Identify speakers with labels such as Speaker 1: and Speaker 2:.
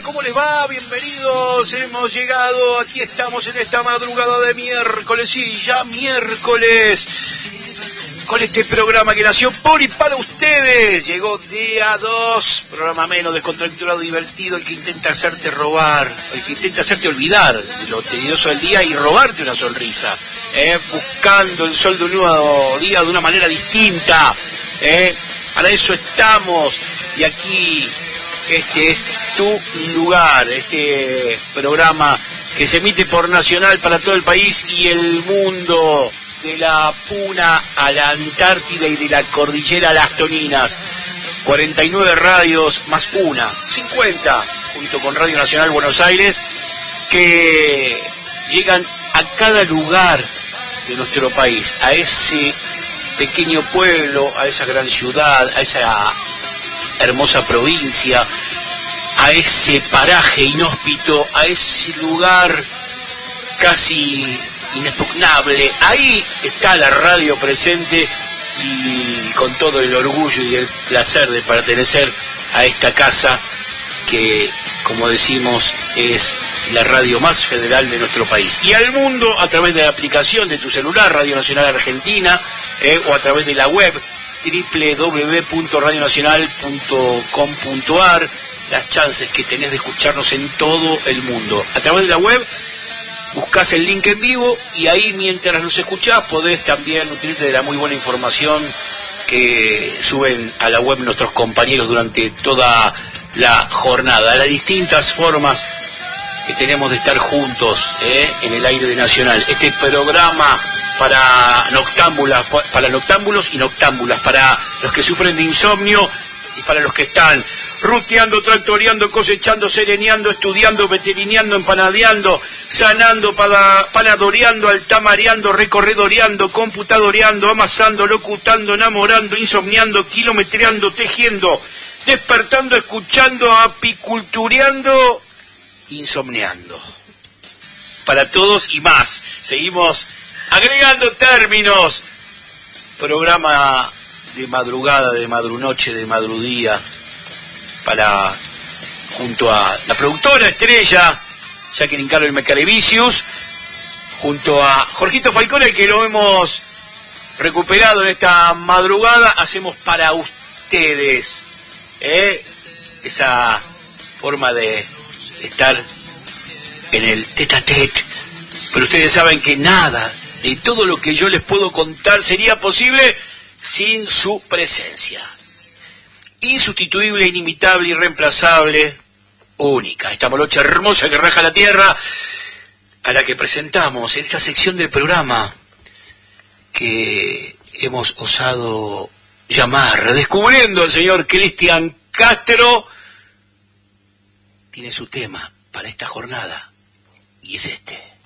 Speaker 1: ¿Cómo les va? Bienvenidos, hemos llegado, aquí estamos en esta madrugada de miércoles, sí, ya miércoles, con este programa que nació por y para ustedes. Llegó día 2, programa menos descontracturado, divertido, el que intenta hacerte robar, el que intenta hacerte olvidar de lo tedioso del día y robarte una sonrisa, buscando el sol de un nuevo día de una manera distinta, para eso estamos, y aquí este es tu lugar, este programa que se emite por Nacional para todo el país y el mundo, de la Puna a la Antártida y de la Cordillera a las Toninas. 49 radios más una, 50, junto con Radio Nacional Buenos Aires, que llegan a cada lugar de nuestro país, a ese pequeño pueblo, a esa gran ciudad, a esa hermosa provincia, a ese paraje inhóspito, a ese lugar casi inexpugnable. Ahí está la radio presente y con todo el orgullo y el placer de pertenecer a esta casa que, como decimos, es la radio más federal de nuestro país. Y al mundo a través de la aplicación de tu celular, Radio Nacional Argentina, o a través de la web www.radionacional.com.ar, las chances que tenés de escucharnos en todo el mundo. A través de la web buscás el link en vivo y ahí mientras nos escuchás podés también nutrirte de la muy buena información que suben a la web nuestros compañeros durante toda la jornada, las distintas formas que tenemos de estar juntos en el aire de Nacional. Este programa para noctámbulos y noctámbulas, para los que sufren de insomnio y para los que están ruteando, tractoreando, cosechando, sereneando, estudiando, veterineando, empanadeando, sanando, panadoreando, altamareando, recorredoreando, computadoreando, amasando, locutando, enamorando, insomniando, kilometreando, tejiendo, despertando, escuchando, apicultureando, insomniando. Para todos y más. Seguimos agregando términos. Programa de madrugada, de madrunoche, de madrudía, para, junto a la productora estrella Jacqueline Carol Mecarevicius, junto a Jorgito Falcón, el que lo hemos recuperado en esta madrugada, hacemos para ustedes esa forma de estar en el tete-a-tete. Pero ustedes saben que nada de todo lo que yo les puedo contar sería posible sin su presencia. Insustituible, inimitable, irreemplazable, única. Esta morocha hermosa que raja la tierra, a la que presentamos en esta sección del programa que hemos osado llamar Descubriendo al señor Cristian Castro. Tiene su tema para esta jornada y es este.